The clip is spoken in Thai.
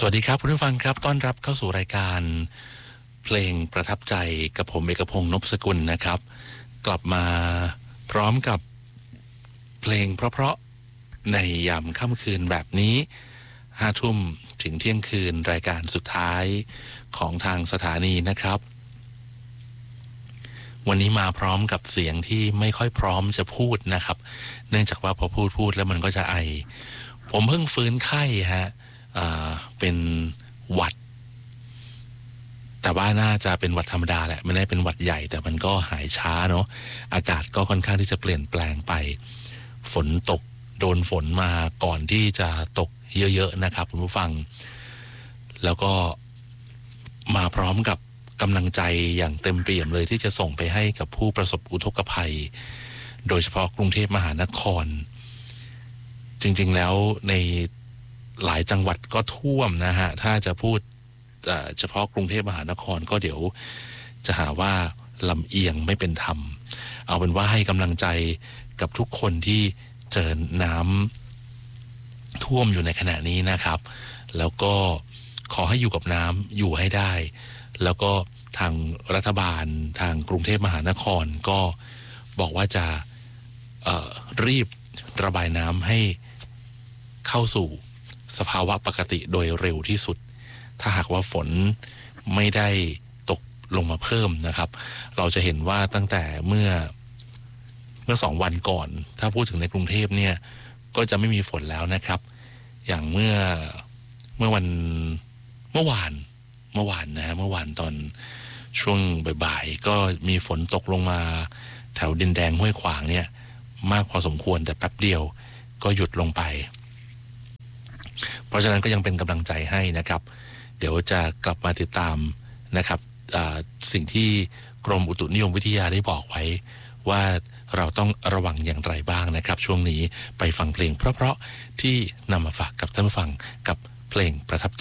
วัสดีครับคุณผู้ฟังครับต้อนรับเข้าสู่รายการเพลงประทับใจกับผมเอกพงษ์ นพสกุลนะครับกลับมาพร้อมกับเพลงเพราะๆในยามค่ำคืนแบบนี้5 ทุ่มถึงเที่ยงคืนรายการสุดท้ายของทางสถานีนะครับวันนี้มาพร้อมกับเสียงที่ไม่ค่อยพร้อมจะพูดนะครับเนื่องจากว่าพอพูดแล้วมันก็จะไอผมเพิ่งฟื้นไข้ฮะเป็นหวัดแต่ว่าน่าจะเป็นหวัดธรรมดาแหละไม่ได้เป็นหวัดใหญ่แต่มันก็หายช้าเนาะอากาศก็ค่อนข้างที่จะเปลี่ยนแปลงไปฝนตกโดนฝนมาก่อนที่จะตกเยอะๆนะครับคุณผู้ฟังแล้วก็มาพร้อมกับกำลังใจอย่างเต็มเปี่ยมเลยที่จะส่งไปให้กับผู้ประสบอุทกภัยโดยเฉพาะกรุงเทพมหานครจริงๆแล้วในหลายจังหวัดก็ท่วมนะฮะถ้าจะพูดเฉพาะกรุงเทพมหานครก็เดี๋ยวจะหาว่าลำเอียงไม่เป็นธรรมเอาเป็นว่าให้กำลังใจกับทุกคนที่เจอน้ำท่วมอยู่ในขณะนี้นะครับแล้วก็ขอให้อยู่กับน้ำอยู่ให้ได้แล้วก็ทางรัฐบาลทางกรุงเทพมหานครก็บอกว่าจะรีบระบายน้ำให้เข้าสู่สภาวะปกติโดยเร็วที่สุดถ้าหากว่าฝนไม่ได้ตกลงมาเพิ่มนะครับเราจะเห็นว่าตั้งแต่เมื่อ2 วันก่อนถ้าพูดถึงในกรุงเทพเนี่ยก็จะไม่มีฝนแล้วนะครับอย่างเมื่อวานนะฮะเมื่อวานตอนช่วงบ่ายๆก็มีฝนตกลงมาแถวดินแดงห้วยขวางเนี่ยมากพอสมควรแต่แป๊บเดียวก็หยุดลงไปเพราะฉะนั้นก็ยังเป็นกำลังใจให้นะครับเดี๋ยวจะกลับมาติดตามนะครับสิ่งที่กรมอุตุนิยมวิทยาได้บอกไว้ว่าเราต้องระวังอย่างไรบ้างนะครับช่วงนี้ไปฟังเพลงเพราะๆที่นำมาฝากกับท่านผู้ฟังกับเพลงประทับใจ